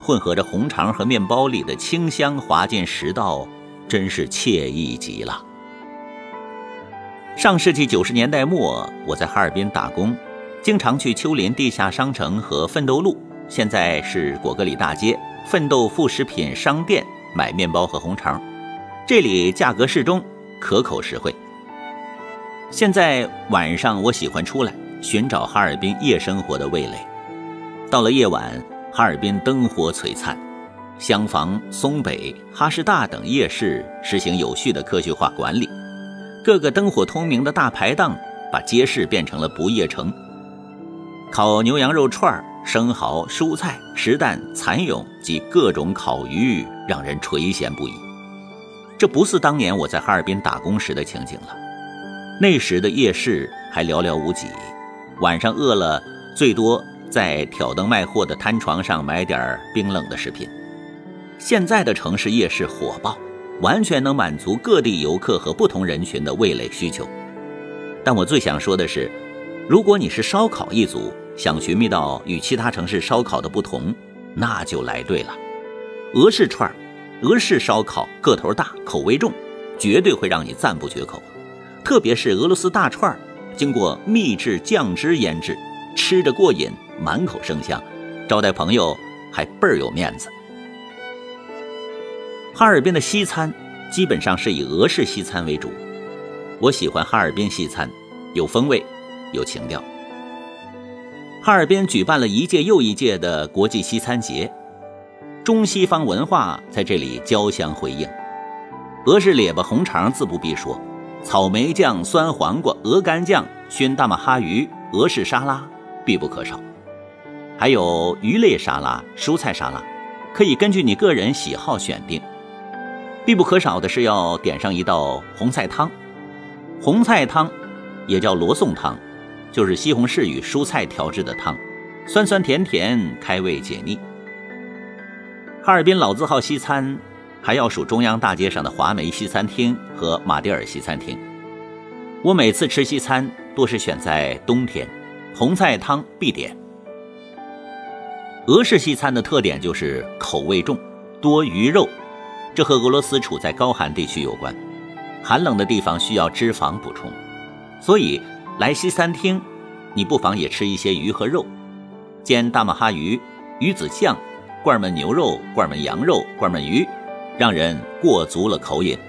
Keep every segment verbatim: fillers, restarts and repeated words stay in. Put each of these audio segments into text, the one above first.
混合着红肠和面包里的清香滑进食道，真是惬意极了。上世纪九十年代末，我在哈尔滨打工，经常去丘陵地下商城和奋斗路，现在是果戈里大街奋斗副食品商店买面包和红肠，这里价格适中，可口实惠。现在晚上我喜欢出来寻找哈尔滨夜生活的味蕾。到了夜晚，哈尔滨灯火璀璨，厢房、松北、哈师大等夜市实行有序的科学化管理，各个灯火通明的大排档把街市变成了不夜城。烤牛羊肉串、生蚝、蔬菜、实蛋、蚕蛹及各种烤鱼让人垂涎不已。这不是当年我在哈尔滨打工时的情景了，那时的夜市还寥寥无几，晚上饿了最多在挑灯卖货的摊床上买点冰冷的食品。现在的城市夜市火爆，完全能满足各地游客和不同人群的味蕾需求。但我最想说的是，如果你是烧烤一族，想寻觅到与其他城市烧烤的不同，那就来对了。俄式串、俄式烧烤个头大，口味重，绝对会让你赞不绝口。特别是俄罗斯大串，经过秘制酱汁腌制，吃着过瘾，满口生香，招待朋友还倍儿有面子。哈尔滨的西餐基本上是以俄式西餐为主，我喜欢哈尔滨西餐，有风味，有情调。哈尔滨举办了一届又一届的国际西餐节，中西方文化在这里交相辉映。俄式列巴红肠自不必说，草莓酱、酸黄瓜、鹅肝酱、熏大马哈鱼、俄式沙拉必不可少，还有鱼类沙拉、蔬菜沙拉，可以根据你个人喜好选定。必不可少的是要点上一道红菜汤。红菜汤也叫罗宋汤，就是西红柿与蔬菜调制的汤，酸酸甜甜，开胃解腻。哈尔滨老字号西餐还要数中央大街上的华梅西餐厅和马迭尔西餐厅。我每次吃西餐多是选在冬天，红菜汤必点。俄式西餐的特点就是口味重，多鱼肉，这和俄罗斯处在高寒地区有关，寒冷的地方需要脂肪补充，所以来西餐厅你不妨也吃一些鱼和肉，煎大马哈鱼、鱼子酱、罐焖牛肉、罐焖羊肉、罐焖鱼，让人过足了口瘾。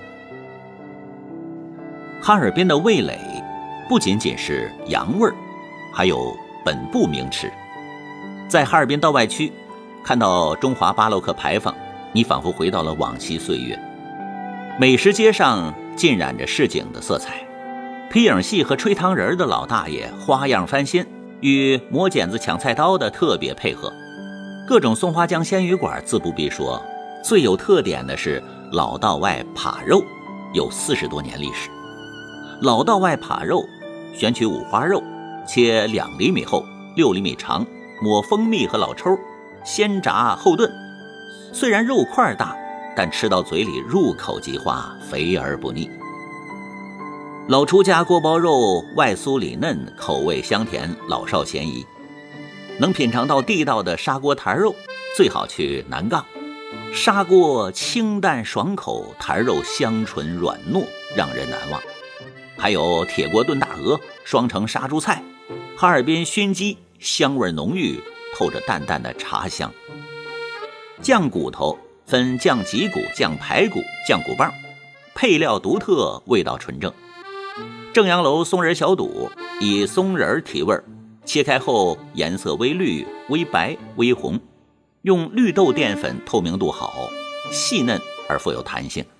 哈尔滨的味蕾不仅仅是洋味儿，还有本部名吃。在哈尔滨道外区看到中华巴洛克牌坊，你仿佛回到了往昔岁月。美食街上浸染着市井的色彩，皮影戏和吹糖人的老大爷花样翻新，与磨剪子抢菜刀的特别配合。各种松花江鲜鱼馆自不必说，最有特点的是老道外扒肉，有四十多年历史。老道外扒肉选取五花肉，切两厘米厚、六厘米长，抹蜂蜜和老抽，先炸后炖。虽然肉块大，但吃到嘴里入口即化，肥而不腻。老厨家锅包肉外酥里嫩，口味香甜，老少咸宜。能品尝到地道的砂锅坛肉，最好去南杠。砂锅清淡爽口，坛肉香醇软糯，让人难忘。还有铁锅炖大鹅、双城杀猪菜、哈尔滨熏鸡，香味浓郁，透着淡淡的茶香。酱骨头分酱脊骨、酱排骨、酱骨棒，配料独特，味道纯正。正阳楼松仁小肚以松仁提味，切开后颜色微绿、微白、微红，用绿豆淀粉，透明度好，细嫩而富有弹性。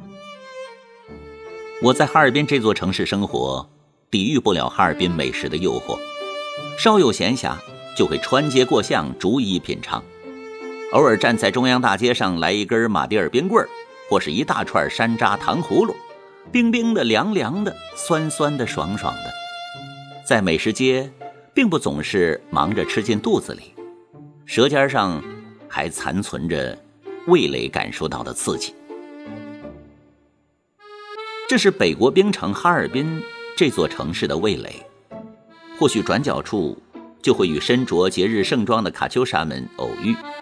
我在哈尔滨这座城市生活，抵御不了哈尔滨美食的诱惑，稍有闲暇就会穿街过巷逐一品尝。偶尔站在中央大街上来一根马迭尔冰棍，或是一大串山楂糖葫芦，冰冰的、凉凉的，酸酸的、爽爽的。在美食街并不总是忙着吃进肚子里，舌尖上还残存着味蕾感受到的刺激。这是北国冰城哈尔滨这座城市的味蕾，或许转角处就会与身着节日盛装的卡秋莎们偶遇。